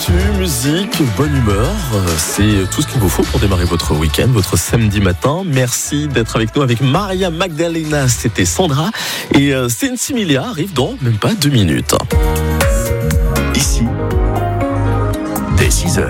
Actu, musique, bonne humeur, c'est tout ce qu'il vous faut pour démarrer votre week-end, votre samedi matin. Merci d'être avec nous avec Maria Magdalena, c'était Sandra. Et Sensimilia arrive dans même pas 2 minutes. Ici, dès 6h.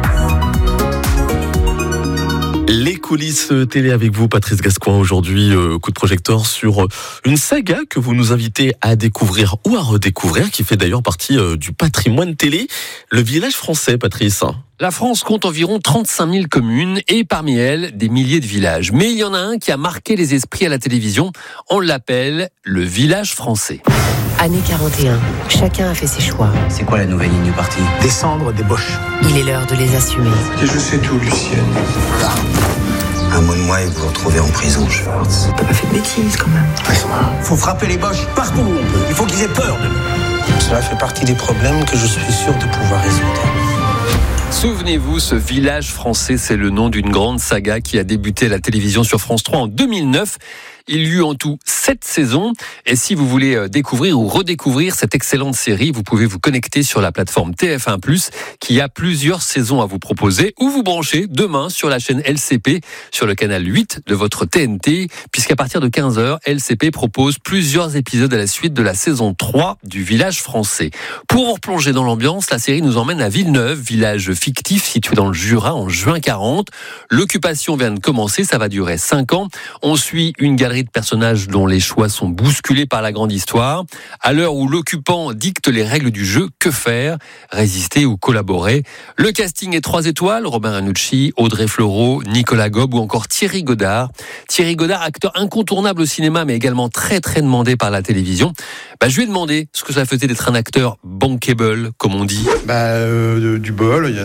Les coulisses télé avec vous, Patrice Gascoigne. Aujourd'hui, coup de projecteur sur une saga que vous nous invitez à découvrir ou à redécouvrir, qui fait d'ailleurs partie du patrimoine télé, le village français, Patrice. La France compte environ 35 000 communes et parmi elles, des milliers de villages. Mais il y en a un qui a marqué les esprits à la télévision. On l'appelle le village français. Année 41, chacun a fait ses choix. C'est quoi la nouvelle ligne du parti ? Descendre des boches. Il est l'heure de les assumer. Et je sais tout, Lucienne. Un mois de moi et vous vous retrouvez en prison, Schwartz. T'as pas fait de bêtises quand même. Faut frapper les boches partout où on peut. Il faut qu'ils aient peur de nous. Cela fait partie des problèmes que je suis sûr de pouvoir résoudre. Souvenez-vous, ce village français, c'est le nom d'une grande saga qui a débuté à la télévision sur France 3 en 2009. Il y eut en tout 7 saisons. Et si vous voulez découvrir ou redécouvrir cette excellente série, vous pouvez vous connecter sur la plateforme TF1+, qui a plusieurs saisons à vous proposer, ou vous brancher demain sur la chaîne LCP, sur le canal 8 de votre TNT, puisqu'à partir de 15h, LCP propose plusieurs épisodes à la suite de la saison 3 du village français. Pour vous replonger dans l'ambiance, la série nous emmène à Villeneuve, village fictif situé dans le Jura en juin 40. L'occupation vient de commencer, ça va durer 5 ans. On suit une galerie de personnages dont les choix sont bousculés par la grande histoire. À l'heure où l'occupant dicte les règles du jeu, que faire ? Résister ou collaborer ? Le casting est 3 étoiles, Robin Ranucci, Audrey Fleurot, Nicolas Gob ou encore Thierry Godard. Thierry Godard, acteur incontournable au cinéma mais également très très demandé par la télévision. Je lui ai demandé ce que ça faisait d'être un acteur bankable, comme on dit. Du bol, il y a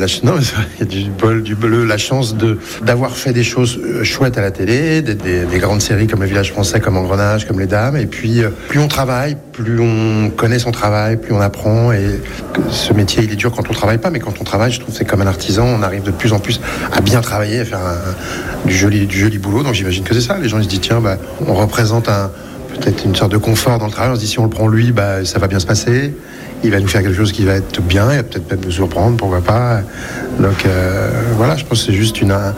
du bol, la chance d'avoir fait des choses chouettes à la télé, des grandes séries comme Le Village Français, comme Engrenage, comme Les Dames. Et puis, plus on travaille, plus on connaît son travail, plus on apprend. Et ce métier, il est dur quand on travaille pas, mais quand on travaille, je trouve que c'est comme un artisan. On arrive de plus en plus à bien travailler, à faire du joli boulot. Donc j'imagine que c'est ça. Les gens ils se disent tiens, on représente peut-être une sorte de confort dans le travail. On se dit si on le prend lui, ça va bien se passer. Il va nous faire quelque chose qui va être bien, il va peut-être même nous surprendre, pourquoi pas. Donc voilà, je pense que c'est juste